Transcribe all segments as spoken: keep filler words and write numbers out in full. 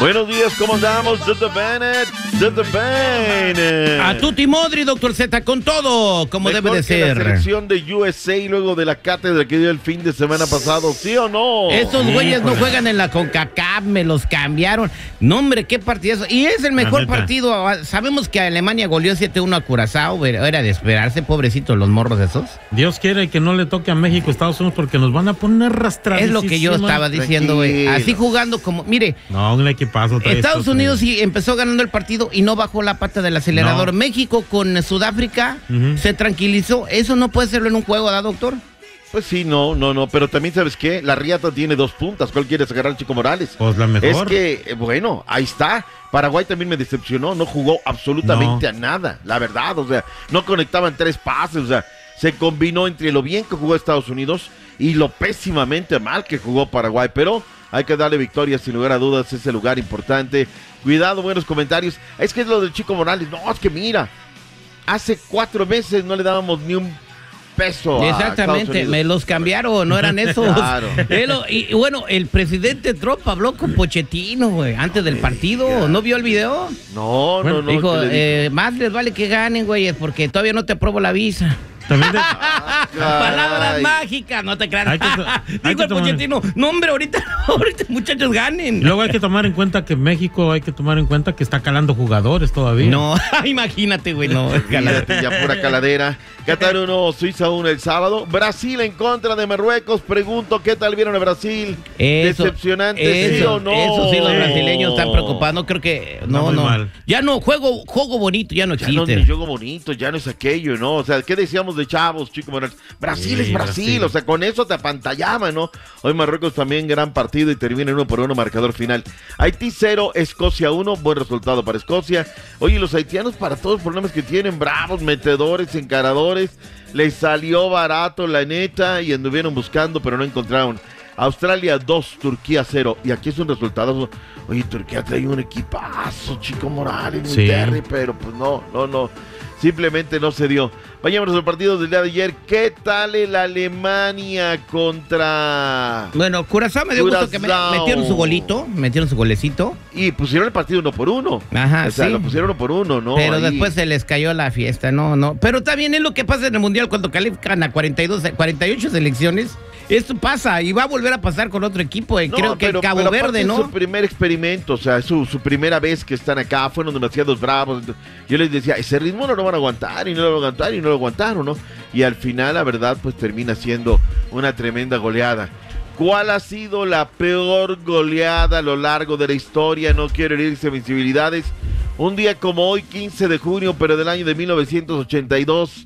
Buenos días, ¿cómo andamos? Desde Bennett, desde Bennett. A tutti modri, doctor Z, con todo, como Mejor debe de que ser. la selección de U S A luego de la cátedra que dio el fin de semana pasado, ¿sí o no? Estos güeyes no juegan en la CONCACAF, me los cambiaron. No, hombre, qué partidazo. Y es el mejor partido. Sabemos que Alemania goleó siete uno a Curazao, era de esperarse, pobrecitos los morros esos. Dios quiere que no le toque a México, Estados Unidos, porque nos van a poner arrastrados. Es lo que yo estaba diciendo, güey. Así jugando como, mire. No, un equipazo. Estados Unidos sí empezó ganando el partido y no bajó la pata del acelerador. No. México con Sudáfrica uh-huh. se tranquilizó. Eso no puede serlo en un juego, ¿verdad, doctor? Pues sí, no, no, no, pero también, ¿sabes qué? La riata tiene dos puntas. ¿Cuál quieres agarrar, Chico Morales? Pues la mejor. Es que, bueno, ahí está. Paraguay también me decepcionó, no jugó absolutamente no. a nada, la verdad, o sea, no conectaban tres pases, o sea, se combinó entre lo bien que jugó Estados Unidos y lo pésimamente mal que jugó Paraguay, pero hay que darle victoria sin lugar a dudas, ese lugar importante. Cuidado, buenos comentarios. Es que es lo del Chico Morales, no, es que mira, hace cuatro meses no le dábamos ni un peso. Exactamente, me los cambiaron, no eran esos. Claro. Y, y bueno, el presidente Trump habló con Pochettino, güey, antes del partido. ¿No vio el video? No, bueno, no, no. Dijo, eh, más les vale que ganen, güey, porque todavía no te apruebo la visa. También de... ah, palabras mágicas, no te creas. Dijo el Pochettino, no hombre, ahorita, ahorita muchachos ganen. Y luego hay que tomar en cuenta que México, hay que tomar en cuenta que está calando jugadores todavía. No, imagínate, güey, no. Imagínate, ya pura caladera. Qatar uno, Suiza uno el sábado. Brasil en contra de Marruecos. Pregunto, ¿qué tal vieron a Brasil? Eso, ¿Decepcionante, eso, sí o no? Eso sí, los brasileños están preocupados. No creo que, no, no. Mal. Ya no, juego, juego bonito, ya no existe. Ya no es juego bonito, ya no es aquello, ¿no? O sea, ¿qué decíamos de chavos, Chico Morales? Brasil sí, es Brasil, Brasil, o sea, con eso te apantallaban, ¿no? Hoy Marruecos también gran partido y termina uno por uno, marcador final. Haití cero, Escocia uno, buen resultado para Escocia. Oye, los haitianos para todos los problemas que tienen, bravos, metedores, encaradores, les salió barato la neta y anduvieron buscando, pero no encontraron. Australia dos, Turquía cero, y aquí es un resultado. Oye, Turquía trae un equipazo, Chico Morales, sí. Terry, pero pues no, no, no. Simplemente no se dio. Vayamos al partido del día de ayer. ¿Qué tal el Alemania contra... Bueno, Curazao me dio Curazao. gusto que me metieron su golito, metieron su golecito. Y pusieron el partido uno por uno. Ajá, o sea, sí. lo pusieron uno por uno, ¿no? Pero Ahí. después se les cayó la fiesta, no, no. Pero también es lo que pasa en el Mundial cuando califican a cuarenta y dos, cuarenta y ocho selecciones. Esto pasa y va a volver a pasar con otro equipo. Eh. No, Creo que pero, Cabo pero Verde, ¿no? Es su primer experimento, o sea, es su, su primera vez que están acá. Fueron demasiados bravos. Yo les decía, ese ritmo no lo van a aguantar y no lo van a aguantar y no lo aguantaron, ¿no? Y al final, la verdad, pues termina siendo una tremenda goleada. ¿Cuál ha sido la peor goleada a lo largo de la historia? No quiero herir sensibilidades. Un día como hoy, quince de junio, pero del año de mil novecientos ochenta y dos,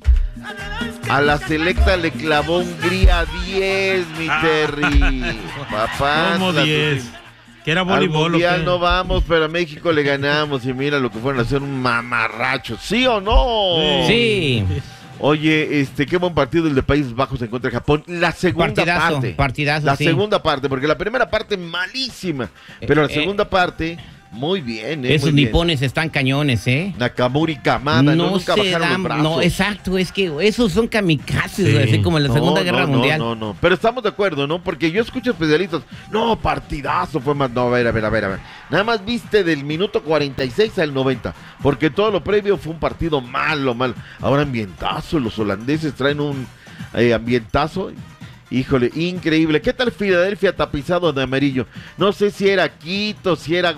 a la selecta le clavó Hungría diez, mi Terry. Papá. ¿Cómo diez? Que era voleibol. Al mundial no vamos, pero a México le ganamos y mira lo que fueron a hacer un mamarracho. ¿Sí o no? Sí. Oye, este, qué buen partido el de Países Bajos en contra de Japón. La segunda partidazo, parte. Partidazo, La sí. segunda parte, porque la primera parte malísima, pero la segunda eh, parte... Muy bien, eh, Esos muy nipones bien. están cañones, ¿eh? Nakamura y Kamada, no, no nunca bajaron dan, los brazos. No, exacto, es que esos son kamikazes, sí. así como en la no, Segunda Guerra no, Mundial. No, no, no, pero estamos de acuerdo, ¿no? Porque yo escucho especialistas, no, partidazo fue más, no, a ver, a ver, a ver, a ver. Nada más viste del minuto cuarenta y seis al noventa, porque todo lo previo fue un partido malo, malo. Ahora ambientazo, los holandeses traen un eh, ambientazo. Híjole, increíble. ¿Qué tal Filadelfia tapizado de amarillo? No sé si era Quito, si era